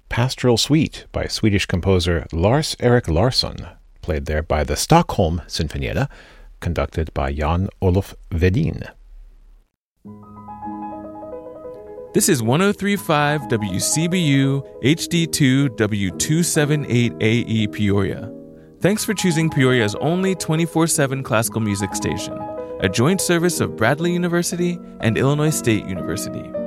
Pastoral Suite by Swedish composer Lars-Erik Larsson, played there by the Stockholm Sinfonietta, conducted by Jan-Olof Wedin. This is 103.5 WCBU HD2 W278AE Peoria. Thanks for choosing Peoria's only 24/7 classical music station, a joint service of Bradley University and Illinois State University.